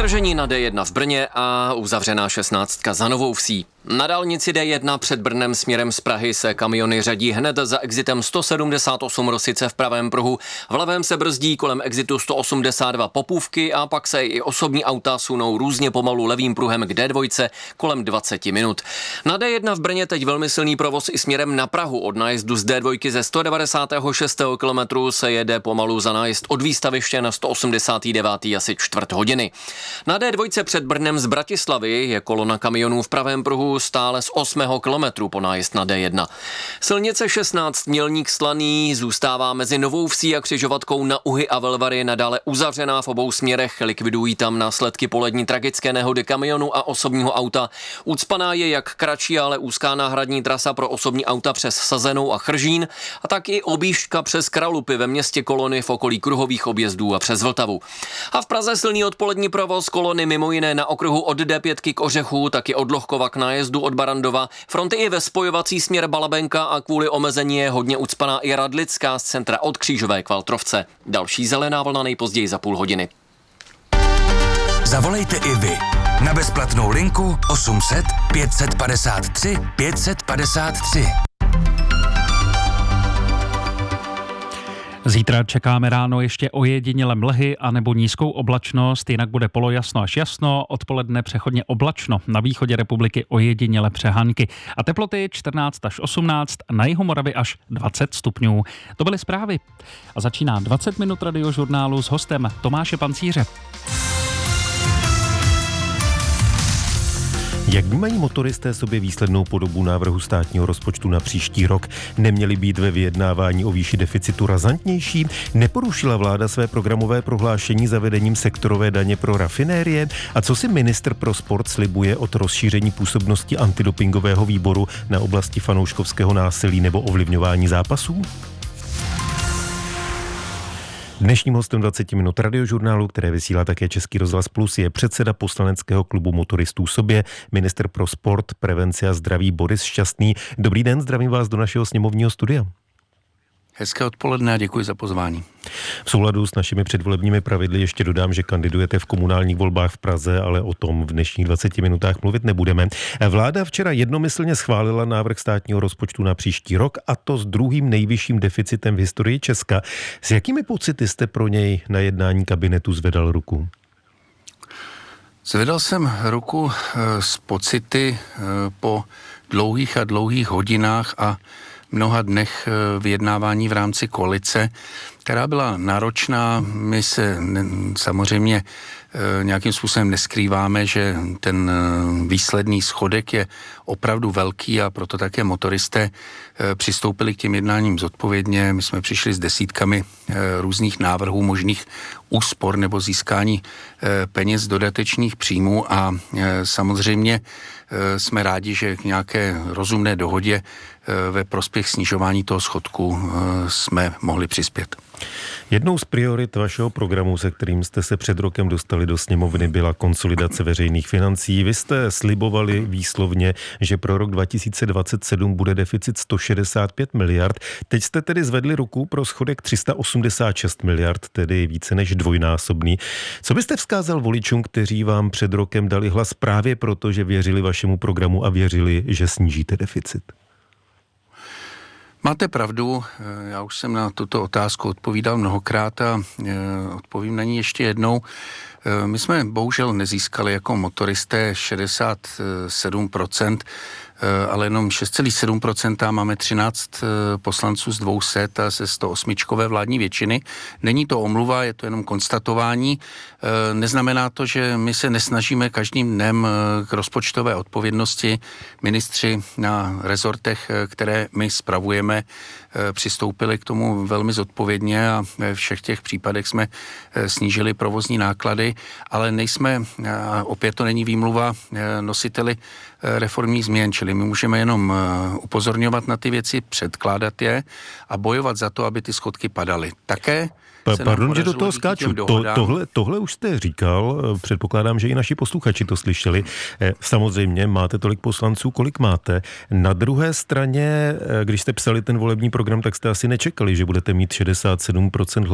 Zdržení na D1 v Brně a uzavřená 16 za Novou Vsí. Na dálnici D1 před Brnem směrem z Prahy se kamiony řadí hned za exitem 178 Rosice v pravém pruhu. V levém se brzdí kolem exitu 182 Popůvky a pak se i osobní auta sunou různě pomalu levým pruhem k D2 kolem 20 minut. Na D1 v Brně teď velmi silný provoz i směrem na Prahu. Od nájezdu z D2 ze 196. kilometru se jede pomalu za nájezd od výstaviště na 189. asi čtvrt hodiny. Na D2 před Brnem z Bratislavy je kolona kamionů v pravém pruhu stále z 8. kilometru po nájezd na D1. Silnice 16 Mělník Slaný zůstává mezi Novou Vsí a křižovatkou na Uhy a Velvary nadále uzavřená v obou směrech. Likvidují tam následky polední tragické nehody kamionu a osobního auta. Ucpaná je jak kratší, ale úzká náhradní trasa pro osobní auta přes Sazenou a Chržín a tak i objížďka přes Kralupy ve městě Kolony v okolí kruhových objezdů a přes Vltavu. A v Praze silný odpolední provoz kolony mimo jiné na okruhu od D5 k Ořechu, taky od Lohkova k nájezdu od Barandova. Fronty i ve spojovací směr Balabenka a kvůli omezení je hodně ucpaná i Radlická z centra od Křížové k Valtrovce. Další zelená vlna nejpozději za půl hodiny. Zavolejte i vy na bezplatnou linku 800 553 553. Zítra čekáme ráno ještě ojediněle mlhy anebo nízkou oblačnost, jinak bude polojasno až jasno, odpoledne přechodně oblačno, na východě republiky ojediněle přehánky a teploty 14 až 18, na jihu Moravy až 20 stupňů. To byly zprávy. A začíná 20 minut radiožurnálu s hostem Tomáše Pancíře. Jak vnímají motoristé sobě výslednou podobu návrhu státního rozpočtu na příští rok? Neměly být ve vyjednávání o výši deficitu razantnější? Neporušila vláda své programové prohlášení zavedením sektorové daně pro rafinérie? A co si ministr pro sport slibuje od rozšíření působnosti antidopingového výboru na oblasti fanouškovského násilí nebo ovlivňování zápasů? Dnešním hostem 20 minut radiožurnálu, které vysílá také Český rozhlas Plus, je předseda poslaneckého klubu motoristů Sobě, ministr pro sport, prevenci a zdraví Boris Šťastný. Dobrý den, zdravím vás do našeho sněmovního studia. Hezké odpoledne a děkuji za pozvání. V souladu s našimi předvolebními pravidly ještě dodám, že kandidujete v komunálních volbách v Praze, ale o tom v dnešních 20 minutách mluvit nebudeme. Vláda včera jednomyslně schválila návrh státního rozpočtu na příští rok, a to s druhým nejvyšším deficitem v historii Česka. S jakými pocity jste pro něj na jednání kabinetu zvedal ruku? Zvedal jsem ruku s pocity po dlouhých a dlouhých hodinách a mnoha dnech vyjednávání v rámci koalice, která byla náročná. My se samozřejmě nějakým způsobem neskrýváme, že ten výsledný schodek je opravdu velký a proto také motoristé přistoupili k těm jednáním zodpovědně. My jsme přišli s desítkami různých návrhů možných úspor nebo získání peněz dodatečných příjmů a samozřejmě jsme rádi, že k nějaké rozumné dohodě ve prospěch snižování toho schodku jsme mohli přispět. Jednou z priorit vašeho programu, se kterým jste se před rokem dostali do sněmovny, byla konsolidace veřejných financí. Vy jste slibovali výslovně, že pro rok 2027 bude deficit 165 miliard. Teď jste tedy zvedli ruku pro schodek 386 miliard, tedy více než dvojnásobný. Co byste vzkázal voličům, kteří vám před rokem dali hlas právě proto, že věřili vašemu programu a věřili, že snížíte deficit? Máte pravdu, já už jsem na tuto otázku odpovídal mnohokrát a odpovím na ní ještě jednou. My jsme bohužel nezískali jako motoristé 67%, ale jenom 6,7%, máme 13 poslanců z 200 a ze 108 vládní většiny. Není to omluva, je to jenom konstatování. Neznamená to, že my se nesnažíme každým dnem k rozpočtové odpovědnosti. Ministři na rezortech, které my spravujeme, přistoupili k tomu velmi zodpovědně a ve všech těch případech jsme snížili provozní náklady, ale nejsme, opět to není výmluva, nositeli reformních změn, čili my můžeme jenom upozorňovat na ty věci, předkládat je a bojovat za to, aby ty schodky padaly. Také Pardon, že do toho skáču. Tohle už jste říkal, předpokládám, že i naši posluchači to slyšeli. Samozřejmě máte tolik poslanců, kolik máte. Na druhé straně, když jste psali ten volební program, tak jste asi nečekali, že budete mít 67%